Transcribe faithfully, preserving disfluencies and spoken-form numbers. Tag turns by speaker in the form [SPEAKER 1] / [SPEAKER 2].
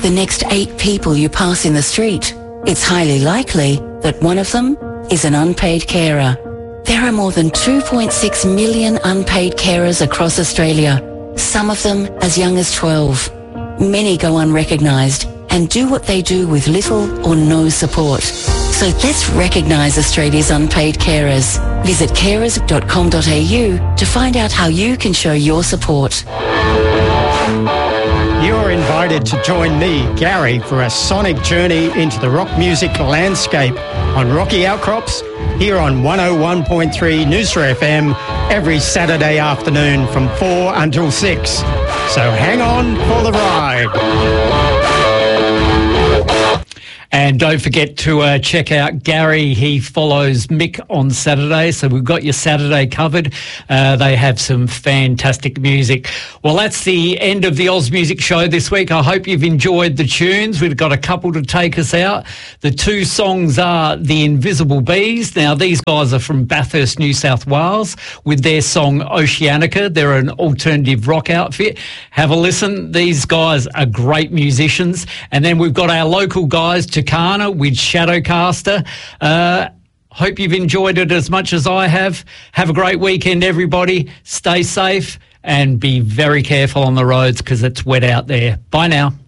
[SPEAKER 1] the next eight people you pass in the street, it's highly likely that one of them is an unpaid carer. There are more than two point six million unpaid carers across Australia, some of them as young as twelve. Many go unrecognised and do what they do with little or no support. So let's recognise Australia's unpaid carers. Visit carers dot com dot a u to find out how you can show your support.
[SPEAKER 2] You're invited to join me, Gary, for a sonic journey into the rock music landscape on Rocky Outcrops here on one oh one point three Noosa F M every Saturday afternoon from four until six. So hang on for the ride.
[SPEAKER 3] And don't forget to uh, check out Gary. He follows Mick on Saturday, so we've got your Saturday covered. Uh, they have some fantastic music. Well, that's the end of the Oz Music Show this week. I hope you've enjoyed the tunes. We've got a couple to take us out. The two songs are The Invisible Bees. Now, these guys are from Bathurst, New South Wales, with their song Oceanica. They're an alternative rock outfit. Have a listen. These guys are great musicians. And then we've got our local guys, Takana with Shadowcaster. Uh, hope you've enjoyed it as much as I have. Have a great weekend, everybody. Stay safe and be very careful on the roads because it's wet out there. Bye now.